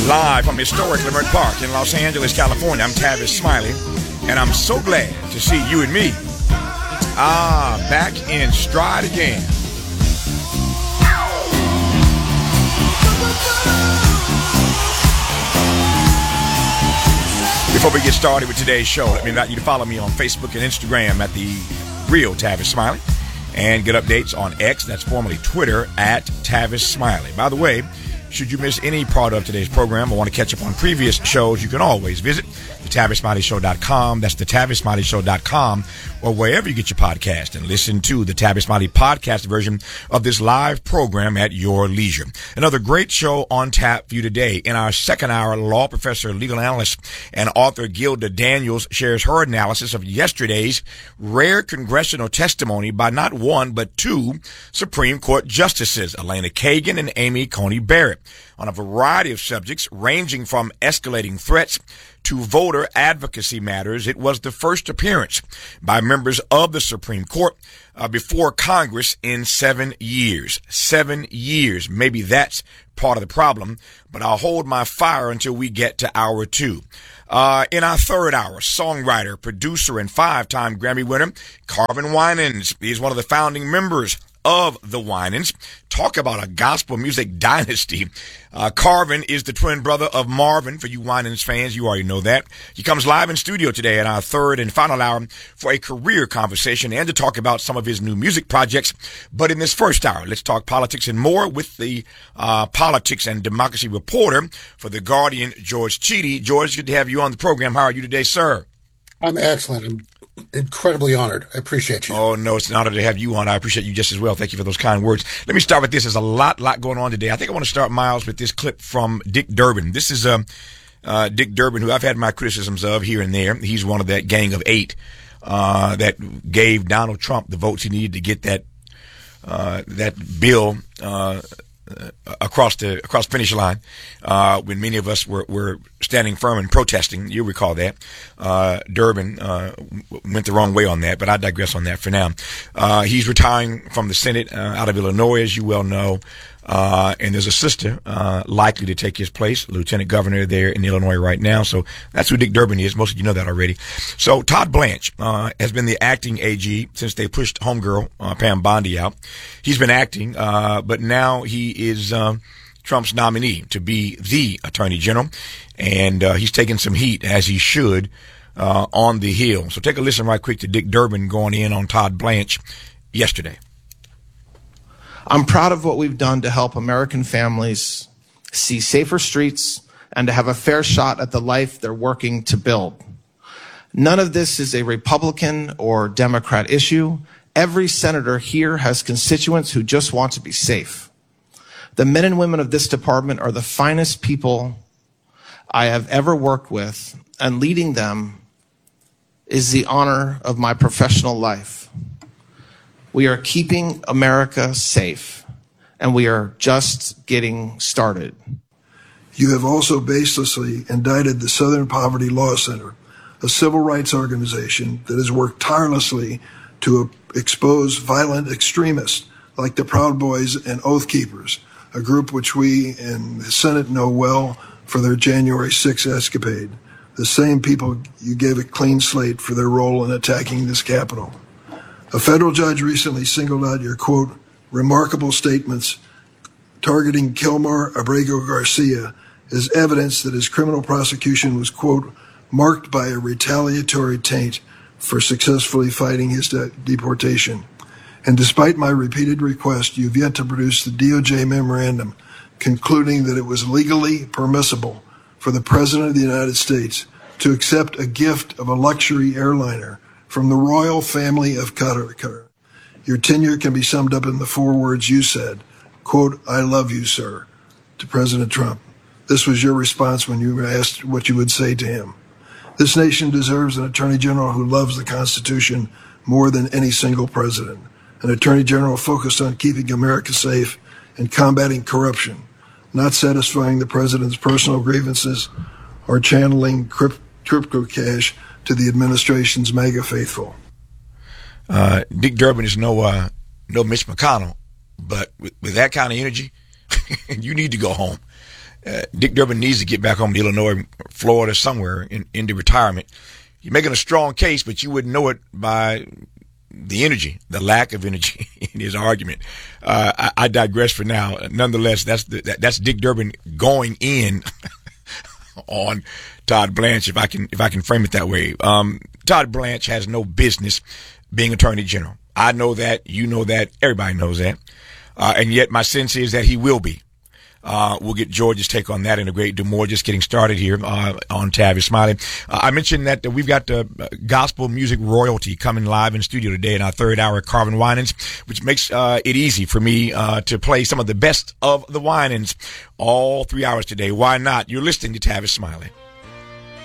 Live from historic Leimert Park in Los Angeles, California, I'm Tavis Smiley, and I'm so glad to see you and me back in stride again. Before we get started with today's show, let me invite you to follow me on Facebook and Instagram at the real Tavis Smiley, and get updates on X, that's formerly Twitter, at Tavis Smiley. By the way, should you miss any part of today's program or want to catch up on previous shows, you can always visit TheTavisSmileyShow.com. That's TheTavisSmileyShow.com, or wherever you get your podcast, and listen to the Tavis Smiley podcast version of this live program at your leisure. Another great show on tap for you today. In our second hour, law professor, legal analyst, and author Gilda Daniels shares her analysis of yesterday's rare congressional testimony by not one but two Supreme Court justices, Elena Kagan and Amy Coney Barrett, on a variety of subjects ranging from escalating threats to voter advocacy matters. It was the first appearance by members of the Supreme Court before Congress in 7 years. 7 years. Maybe that's part of the problem, but I'll hold my fire until we get to hour two. In our third hour, songwriter, producer, and 5-time Grammy winner Carvin Winans. He's one of the founding members of the Winans. Talk about a gospel music dynasty. Carvin is the twin brother of Marvin. For you Winans fans, you already know that. He comes live in studio today in our third and final hour for a career conversation and to talk about some of his new music projects. But in this first hour, let's talk politics and more with the politics and democracy reporter for The Guardian, George Chidi. George, good to have you on the program. How are you today, sir? I'm excellent. I'm incredibly honored. I appreciate you. Oh, no, it's an honor to have you on. I appreciate you just as well. Thank you for those kind words. Let me start with this. There's a lot going on today. I think I want to start, Miles, with this clip from Dick Durbin. This is Dick Durbin, who I've had my criticisms of here and there. He's one of that gang of 8 that gave Donald Trump the votes he needed to get that bill across the finish line, when many of us were standing firm and protesting. You'll recall that. Durbin went the wrong way on that, but I digress on that for now. He's retiring from the Senate out of Illinois, as you well know. And there's a sister likely to take his place, lieutenant governor there in Illinois right now. So that's who Dick Durbin is. Most of you know that already. So Todd Blanche has been the acting AG since they pushed homegirl Pam Bondi out. He's been acting, but now he is Trump's nominee to be the Attorney General, and he's taking some heat, as he should, on the Hill. So take a listen right quick to Dick Durbin going in on Todd Blanche yesterday. I'm proud of what we've done to help American families see safer streets and to have a fair shot at the life they're working to build. None of this is a Republican or Democrat issue. Every senator here has constituents who just want to be safe. The men and women of this department are the finest people I have ever worked with, and leading them is the honor of my professional life. We are keeping America safe, and we are just getting started. You have also baselessly indicted the Southern Poverty Law Center, a civil rights organization that has worked tirelessly to expose violent extremists like the Proud Boys and Oath Keepers, a group which we in the Senate know well for their January 6th escapade, the same people you gave a clean slate for their role in attacking this Capitol. A federal judge recently singled out your, quote, remarkable statements targeting Kilmar Abrego Garcia as evidence that his criminal prosecution was, quote, marked by a retaliatory taint for successfully fighting his deportation. And despite my repeated request, you've yet to produce the DOJ memorandum concluding that it was legally permissible for the President of the United States to accept a gift of a luxury airliner from the royal family of Qatar. Your tenure can be summed up in the 4 words you said, quote, I love you, sir, to President Trump. This was your response when you were asked what you would say to him. This nation deserves an Attorney General who loves the Constitution more than any single president. An Attorney General focused on keeping America safe and combating corruption, not satisfying the president's personal grievances or channeling crypto cash to the administration's mega faithful. Dick Durbin is no Mitch McConnell, but with that kind of energy, you need to go home. Dick Durbin needs to get back home to Illinois, Florida, somewhere into retirement. You're making a strong case, but you wouldn't know it by the energy, the lack of energy in his argument. I digress for now. Nonetheless, that's Dick Durbin going in on Todd Blanche, if I can frame it that way. Todd Blanche has no business being Attorney General. I know that, you know that, everybody knows that. And yet my sense is that he will be. We'll get George's take on that in a great deal more. Just getting started here on Tavis Smiley. I mentioned that we've got gospel music royalty coming live in studio today in our third hour at Carvin Winans, which makes it easy for me to play some of the best of the Winans all 3 hours today. Why not? You're listening to Tavis Smiley.